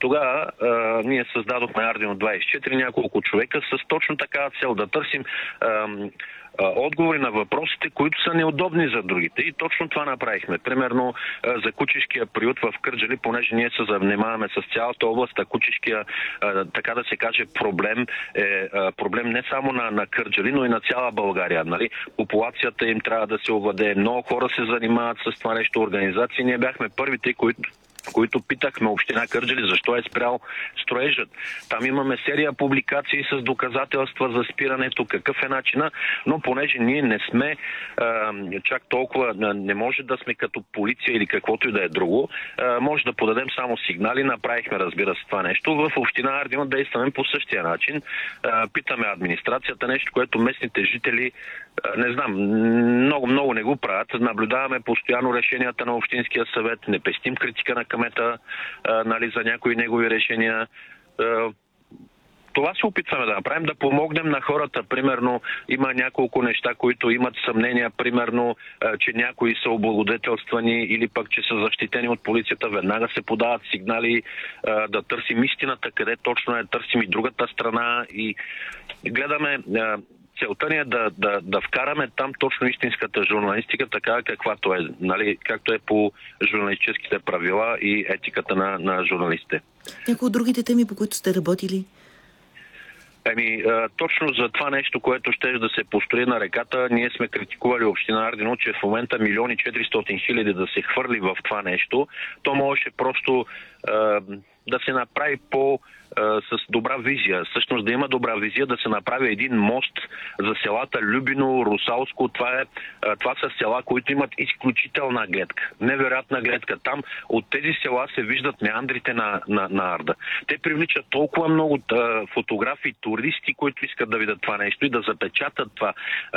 тогава ние създадохме Ардино 24, няколко човека с точно такава цел да търсим отговори на въпросите, които са неудобни за другите. И точно това направихме. Примерно за кучешкия приют в Кърджали, понеже ние се занимаваме с цялата област, а кучешкия, така да се каже, проблем е проблем не само на Кърджали, но и на цяла България. Нали? Популацията им трябва да се овладее. Много хора се занимават с това нещо, организации. Ние бяхме първите, които питахме община Кърджали защо е спрял строежът. Там имаме серия публикации с доказателства за спирането, какъв е начина, но понеже ние не сме чак толкова, не може да сме като полиция или каквото и да е друго, може да подадем само сигнали, направихме, разбира се, това нещо. В община Ардино действаме по същия начин. Питаме администрацията, нещо, което местните жители не знам, много не го правят. Наблюдаваме постоянно решенията на Общинския съвет, не пестим критика на кмета, нали, за някои негови решения. Това се опитваме да направим, да помогнем на хората. Примерно има няколко неща, които имат съмнения, примерно, че някои са облагодетелствани или пък, че са защитени от полицията. Веднага се подават сигнали да търсим истината, къде точно е, търсим и другата страна и гледаме. Целта ни е да вкараме там точно истинската журналистика, така каквато е, нали, както е по журналистическите правила и етиката на журналистите. Някои от другите теми, по които сте работили? Точно за това нещо, което ще да се построи на реката, ние сме критикували община Ардино, че в момента 1 400 000 да се хвърли в това нещо. То можеше просто да се направи с добра визия. Всъщност да има добра визия, да се направи един мост за селата Любино, Русалско. Това са села, които имат изключителна гледка. Невероятна гледка. Там от тези села се виждат меандрите на Арда. Те привличат толкова много фотографии, туристи, които искат да видят това нещо и да запечатат това.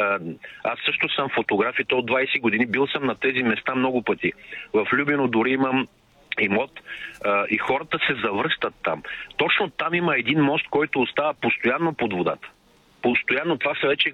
Аз също съм фотограф и то от 20 години. Бил съм на тези места много пъти. В Любино дори имам имот и хората се завръщат там. Точно там има един мост, който остава постоянно под водата. Постоянно, това са вече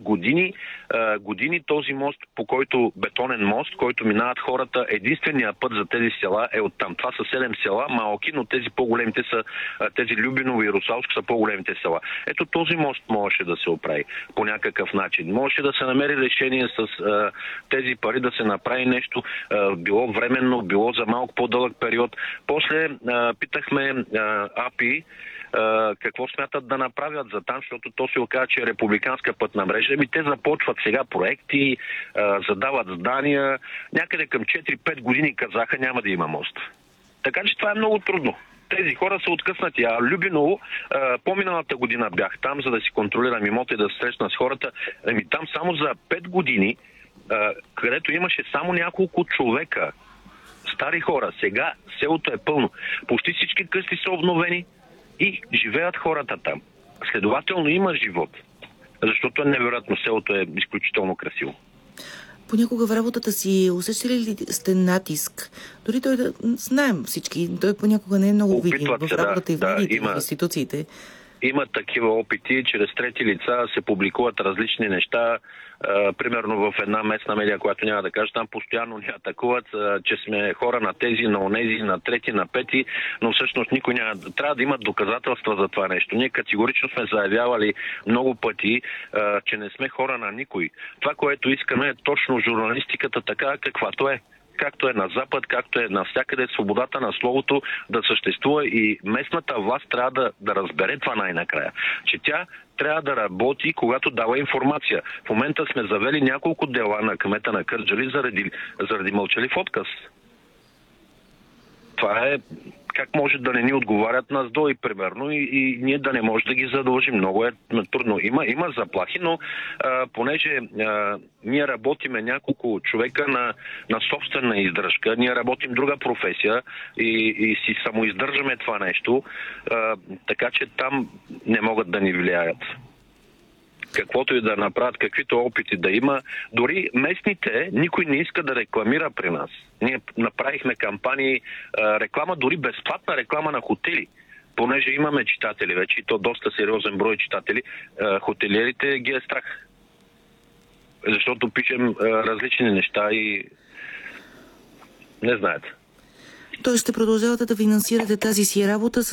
години този мост, по който бетонен мост, който минават хората, единствения път за тези села е оттам. Това са 7 села, малки, но тези по-големите са, тези Любиново и Русалско са по-големите села. Ето този мост можеше да се оправи по някакъв начин. Можеше да се намери решение с тези пари да се направи нещо, било временно, било за малко по-дълъг период. После питахме АПИ, какво смятат да направят за там, защото то се оказа, че е републиканска пътна мрежа. Те започват сега проекти, задават здания. Някъде към 4-5 години казаха, няма да има мост. Така че това е много трудно. Тези хора са откъснати. А Любиново, по-миналата година бях там, за да си контролирам имота и да се срещна с хората. Там само за 5 години, където имаше само няколко човека, стари хора. Сега селото е пълно. Почти всички къщи са обновени и живеят хората там. Следователно има живот. Защото е невероятно. Селото е изключително красиво. Понякога в работата си усещали ли сте натиск? Дори той да знаем всички. Той понякога не е много видим в работата и в медиите, в институциите. Има такива опити, чрез трети лица се публикуват различни неща. Примерно в една местна медия, която няма да кажа, там постоянно ни атакуват, че сме хора на тези, на онези, на трети, на пети, но всъщност никой няма. Трябва да имат доказателства за това нещо. Ние категорично сме заявявали много пъти, че не сме хора на никой. Това, което искаме, е точно журналистиката така, каквато е. Както е на Запад, както е навсякъде, свободата на словото да съществува и местната власт трябва да разбере това най-накрая. Че тя трябва да работи, когато дава информация. В момента сме завели няколко дела на кмета на Кърджали заради мълчалив отказ. Това е как може да не ни отговарят на СДОИ, примерно, и ние да не може да ги задължим. Много е трудно. Има заплахи, но понеже ние работиме няколко човека на собствена издръжка, ние работим друга професия и си самоиздържаме това нещо, така че там не могат да ни влияят. Каквото и да направят, каквито опити да има. Дори местните, никой не иска да рекламира при нас. Ние направихме кампании, реклама, дори безплатна реклама на хотели. Понеже имаме читатели вече, и то доста сериозен брой читатели, хотелиерите ги е страх. Защото пишем различни неща и не знаят. Тоест ще продължавате да финансирате тази си работа с